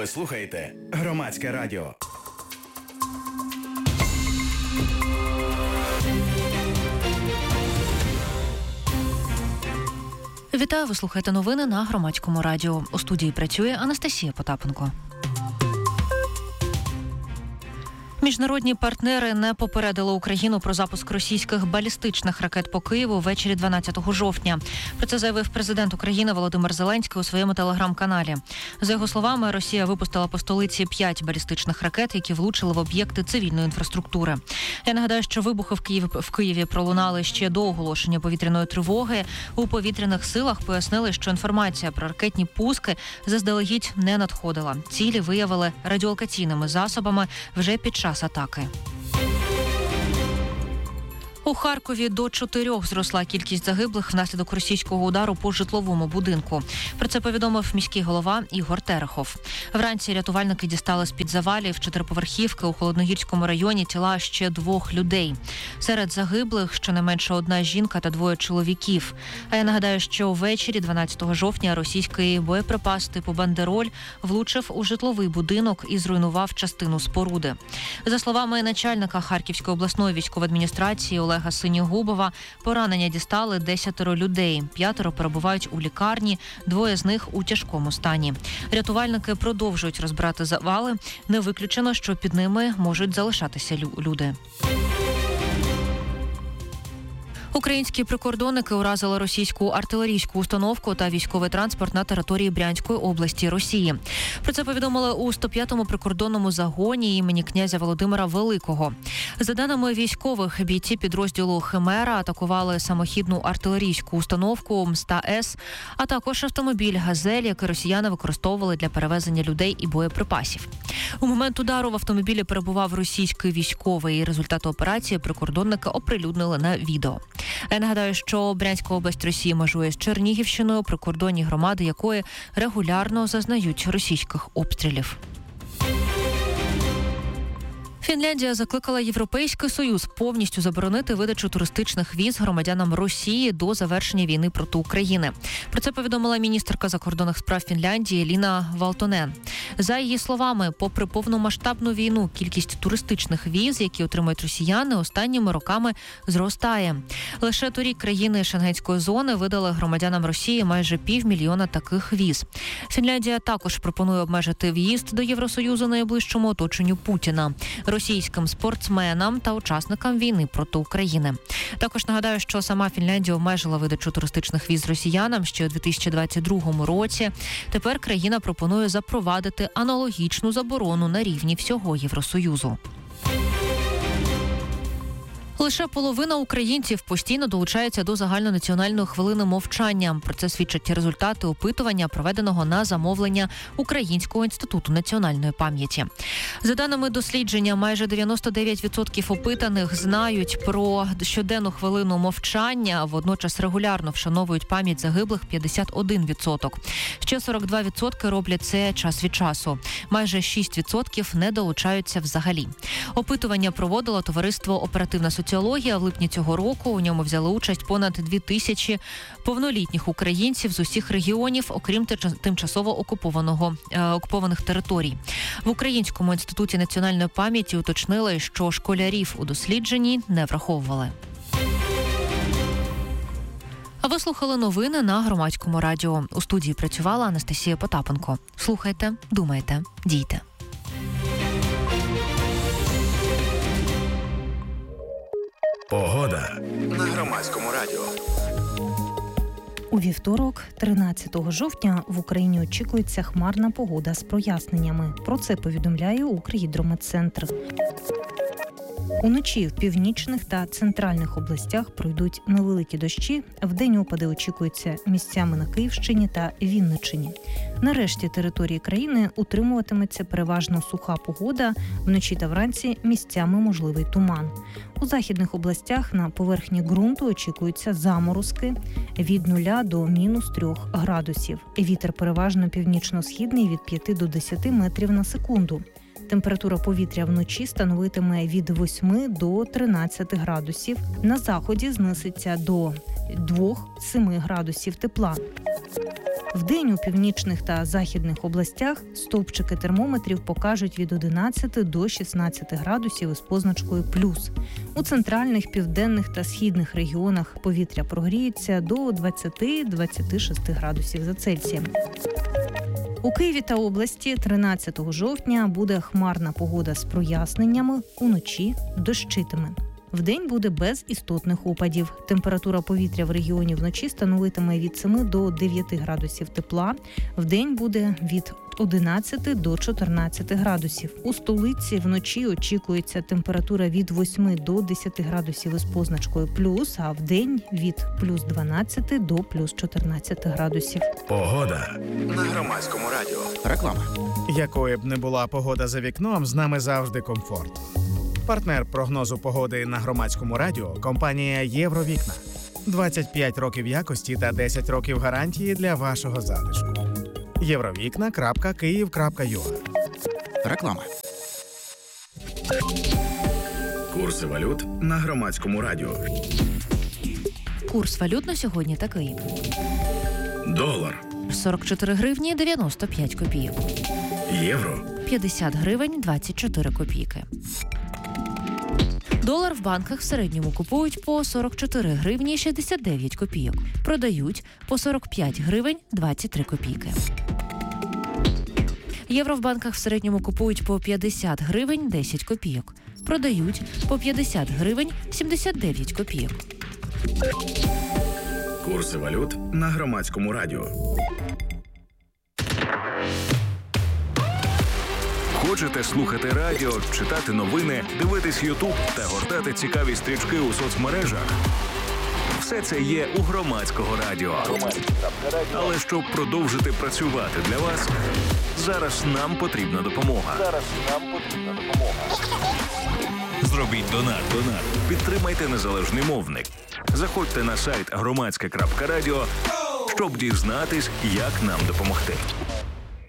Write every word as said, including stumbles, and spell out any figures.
Ви слухаєте Громадське радіо. Вітаю, ви слухаєте новини на Громадському радіо. У студії працює Анастасія Потапенко. Міжнародні партнери не попередили Україну про запуск російських балістичних ракет по Києву ввечері дванадцятого жовтня. Про це заявив президент України Володимир Зеленський у своєму телеграм-каналі. За його словами, Росія випустила по столиці п'ять балістичних ракет, які влучили в об'єкти цивільної інфраструктури. Я нагадаю, що вибухи в Києві, в Києві пролунали ще до оголошення повітряної тривоги. У повітряних силах пояснили, що інформація про ракетні пуски заздалегідь не надходила. Цілі виявили радіолокаційними засобами вже під час атаки. У Харкові до чотирьох зросла кількість загиблих внаслідок російського удару по житловому будинку. Про це повідомив міський голова Ігор Терехов. Вранці рятувальники дістали з-під завалів чотириповерхівки у Холодногірському районі тіла ще двох людей. Серед загиблих щонайменше одна жінка та двоє чоловіків. А я нагадаю, що ввечері дванадцятого жовтня російський боєприпас типу «Бандероль» влучив у житловий будинок і зруйнував частину споруди. За словами начальника Харківської обласної військової адміністрації Олега Олега Синігубова, поранення дістали десятеро людей. П'ятеро перебувають у лікарні, двоє з них у тяжкому стані. Рятувальники продовжують розбирати завали. Не виключено, що під ними можуть залишатися люди. Українські прикордонники уразили російську артилерійську установку та військовий транспорт на території Брянської області Росії. Про це повідомили у сто п'ятому прикордонному загоні імені князя Володимира Великого. За даними військових, бійці підрозділу «Химера» атакували самохідну артилерійську установку «Мста-С», а також автомобіль «Газель», який росіяни використовували для перевезення людей і боєприпасів. У момент удару в автомобілі перебував російський військовий. Результати операції прикордонники оприлюднили на відео. Я нагадаю, що Брянська область Росії межує з Чернігівщиною, прикордонні громади якої регулярно зазнають російських обстрілів. Фінляндія закликала Європейський Союз повністю заборонити видачу туристичних віз громадянам Росії до завершення війни проти України. Про це повідомила міністерка закордонних справ Фінляндії Ліна Валтонен. За її словами, попри повномасштабну війну, кількість туристичних віз, які отримують росіяни, останніми роками зростає. Лише торік країни Шенгенської зони видали громадянам Росії майже півмільйона таких віз. Фінляндія також пропонує обмежити в'їзд до Євросоюзу найближчому оточенню Путіна – російським спортсменам та учасникам війни проти України. Також нагадаю, що сама Фінляндія обмежила видачу туристичних віз росіянам ще у дві тисячі двадцять другому році. Тепер країна пропонує запровадити аналогічну заборону на рівні всього Євросоюзу. Лише половина українців постійно долучається до загальнонаціональної хвилини мовчання. Про це свідчать результати опитування, проведеного на замовлення Українського інституту національної пам'яті. За даними дослідження, майже дев'яносто дев'ять відсотків опитаних знають про щоденну хвилину мовчання, водночас регулярно вшановують пам'ять загиблих п'ятдесят один відсоток. Ще сорок два відсотки роблять це час від часу. Майже шість відсотків не долучаються взагалі. Опитування проводило товариство «Оперативна соціологія». В липні цього року у ньому взяли участь понад дві тисячі повнолітніх українців з усіх регіонів, окрім тимчасово окупованого, е, окупованих територій. В Українському інституті національної пам'яті уточнили, що школярів у дослідженні не враховували. А ви слухали новини на Громадському радіо. У студії працювала Анастасія Потапенко. Слухайте, думайте, дійте. Погода на Громадському радіо. У вівторок, тринадцятого жовтня, в Україні очікується хмарна погода з проясненнями. Про це повідомляє Укргідрометцентр. Уночі в північних та центральних областях пройдуть невеликі дощі. Вдень опади очікуються місцями на Київщині та Вінниччині. На решті території країни утримуватиметься переважно суха погода. Вночі та вранці місцями можливий туман. У західних областях на поверхні ґрунту очікуються заморозки від нуля до мінус трьох градусів. Вітер переважно північно-східний від п'яти до десяти метрів на секунду. Температура повітря вночі становитиме від восьми до тринадцяти градусів. На заході знизиться до двох-семи градусів тепла. Вдень у північних та західних областях стовпчики термометрів покажуть від одинадцяти до шістнадцяти градусів із позначкою плюс. У центральних, південних та східних регіонах повітря прогріється до двадцяти - двадцяти шести градусів за Цельсієм. У Києві та області тринадцятого жовтня буде хмарна погода з проясненнями, уночі дощитиме. Вдень буде без істотних опадів. Температура повітря в регіоні вночі становитиме від семи до дев'яти градусів тепла. Вдень буде від одинадцяти до чотирнадцяти градусів. У столиці вночі очікується температура від восьми до десяти градусів із позначкою плюс, а вдень від плюс дванадцяти до плюс чотирнадцяти градусів. Погода на Громадському радіо. Реклама. Якою б не була погода за вікном, з нами завжди комфорт. Партнер прогнозу погоди на Громадському радіо – компанія «Євровікна». двадцять п'ять років якості та десять років гарантії для вашого затишку. євровікна крапка київ крапка ю а. Реклама. Курси валют на Громадському радіо. Курс валют на сьогодні такий. Долар, сорок чотири гривні дев'яносто п'ять копійок. євро, п'ятдесят гривень двадцять чотири копійки. Долар в банках в середньому купують по сорок чотири гривні шістдесят дев'ять копійок. Продають по сорок п'ять гривень двадцять три копійки. Євро в банках в середньому купують по п'ятдесят гривень десять копійок. Продають по п'ятдесят гривень сімдесят дев'ять копійок. курси валют на Громадському радіо. Хочете слухати радіо, читати новини, дивитись Ютуб та гортати цікаві стрічки у соцмережах? Все це є у Громадського радіо. Але щоб продовжити працювати для вас, зараз нам потрібна допомога. Зараз нам потрібна допомога. Зробіть донат. Донат. Підтримайте незалежний мовник. Заходьте на сайт громадське крапка радіо, щоб дізнатись, як нам допомогти.